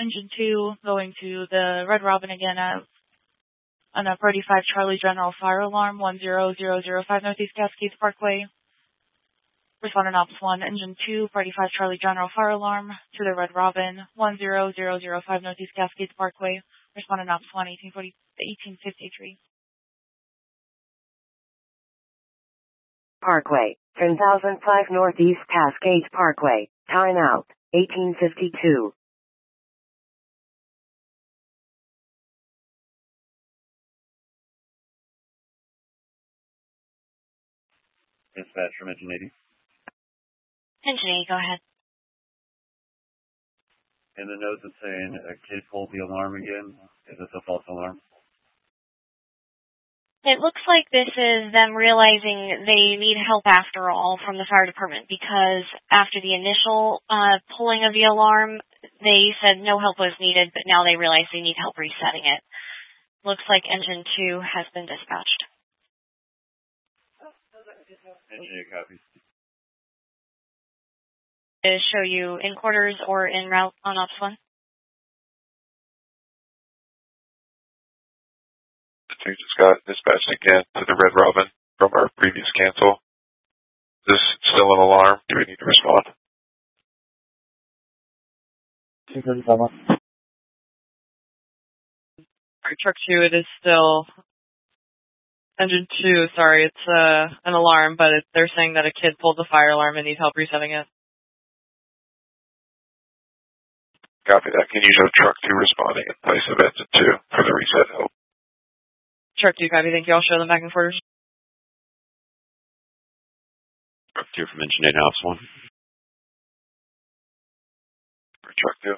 Engine 2 going to the Red Robin again on a 35 Charlie General fire alarm, 10005 Northeast Cascades Parkway. Respondent Ops 1, Engine 2, 45 Charlie General fire alarm to the Red Robin, 10005 Northeast Cascades Parkway. Respondent Ops 1, 1853. Parkway, 10,005 Northeast Cascades Parkway, timeout, 1852. Dispatch from Engine 80. Engine 80, go ahead. In the notes it's saying a kid pulled the alarm again. Is this a false alarm? It looks like this is them realizing they need help after all from the fire department, because after the initial pulling of the alarm, they said no help was needed, but now they realize they need help resetting it. Looks like Engine 2 has been dispatched. Engine 8 copies. To show you in quarters or en route on Ops 1. The 2 just got dispatched again to the Red Robin from our previous cancel. Is this still an alarm? Do we need to respond? Truck 2, it is still Engine 2, sorry, it's an alarm, but they're saying that a kid pulled the fire alarm and needs help resetting it. Copy that. Can you show Truck 2 responding in place of Engine 2 for the reset help? Truck 2, copy, thank you. I'll show them back in quarters. Truck 2 from Engine 8, Ops 1. For Truck 2.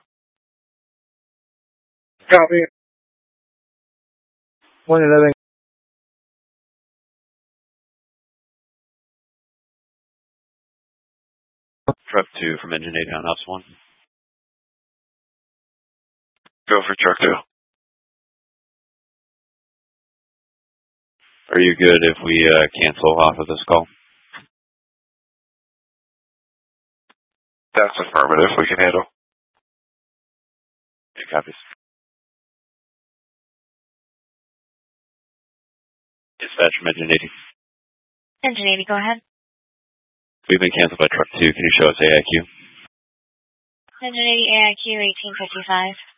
Copy. 111. Truck 2 from Engine 8 on Ops 1. Go for Truck 2. Are you good if we cancel off of this call? That's affirmative. We can handle. Okay, copies. Dispatch from Engine 80. Engine 80, go ahead. We've been canceled by Truck 2. Can you show us AIQ? Engine 80 AIQ 1855.